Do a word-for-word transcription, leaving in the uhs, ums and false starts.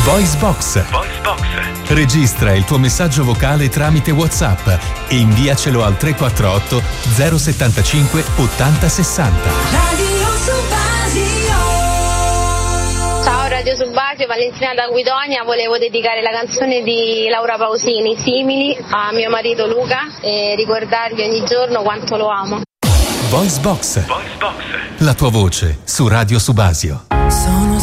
Voice Box. Voice Box. Registra il tuo messaggio vocale tramite WhatsApp e inviacelo al tre quattro otto zero settantacinque ottanta sessanta. Radio Subasio. Ciao Radio Subasio, Valentina da Guidonia. Volevo dedicare la canzone di Laura Pausini, Simili, a mio marito Luca e ricordargli ogni giorno quanto lo amo. Voice Box. Voice Box. La tua voce su Radio Subasio. Sono